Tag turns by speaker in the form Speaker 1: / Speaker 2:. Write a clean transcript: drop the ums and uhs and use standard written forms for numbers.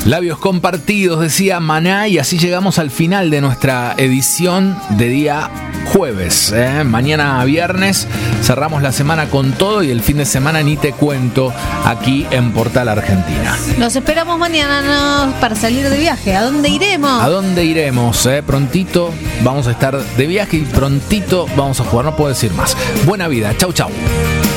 Speaker 1: Labios compartidos, decía Maná, y así llegamos al final de nuestra edición de día jueves. Mañana viernes cerramos la semana con todo y el fin de semana ni te cuento aquí en Portal Argentina.
Speaker 2: Nos esperamos mañana para salir de viaje. ¿A dónde iremos?
Speaker 1: ¿A dónde iremos? Prontito vamos a estar de viaje y prontito vamos a jugar, no puedo decir más. Buena vida, chau chau.